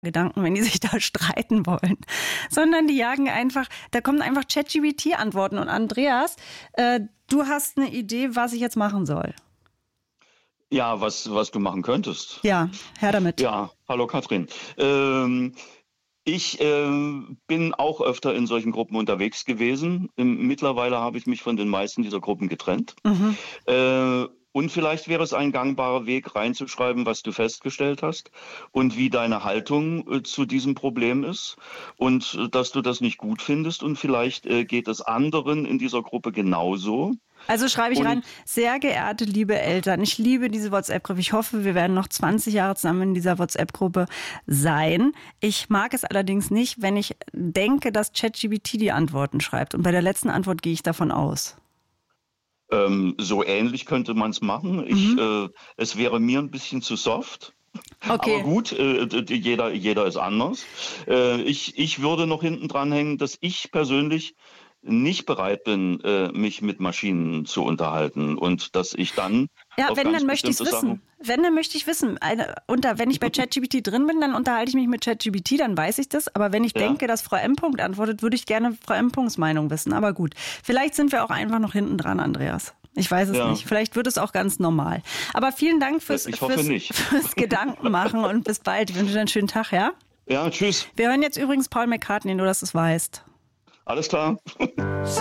Gedanken, wenn die sich da streiten wollen, sondern die jagen einfach, da kommen einfach ChatGPT-Antworten. Und Andreas, du hast eine Idee, was ich jetzt machen soll. Ja, was du machen könntest. Ja, her damit. Ja, hallo Katrin. Ich bin auch öfter in solchen Gruppen unterwegs gewesen. Mittlerweile habe ich mich von den meisten dieser Gruppen getrennt. Mhm. Und vielleicht wäre es ein gangbarer Weg, reinzuschreiben, was du festgestellt hast und wie deine Haltung zu diesem Problem ist und dass du das nicht gut findest und vielleicht geht es anderen in dieser Gruppe genauso. Also schreibe ich rein, sehr geehrte liebe Eltern, ich liebe diese WhatsApp-Gruppe. Ich hoffe, wir werden noch 20 Jahre zusammen in dieser WhatsApp-Gruppe sein. Ich mag es allerdings nicht, wenn ich denke, dass ChatGPT die Antworten schreibt. Und bei der letzten Antwort gehe ich davon aus. So ähnlich könnte man es machen. Es wäre mir ein bisschen zu soft. Okay. Aber gut, jeder ist anders. Ich würde noch hinten dran hängen, dass ich persönlich nicht bereit bin, mich mit Maschinen zu unterhalten und dass ich dann ja, wenn, dann möchte ich es wissen. Wenn, dann möchte ich wissen. Wenn ich bei ChatGPT drin bin, dann unterhalte ich mich mit ChatGPT, dann weiß ich das. Aber wenn ich denke, dass Frau M. antwortet, würde ich gerne Frau M. Meinung wissen. Aber gut, vielleicht sind wir auch einfach noch hinten dran, Andreas. Ich weiß es nicht. Vielleicht wird es auch ganz normal. Aber vielen Dank fürs Gedankenmachen und bis bald. Ich wünsche dir einen schönen Tag, ja? Ja, tschüss. Wir hören jetzt übrigens Paul McCartney, nur dass du es weißt. Alles klar.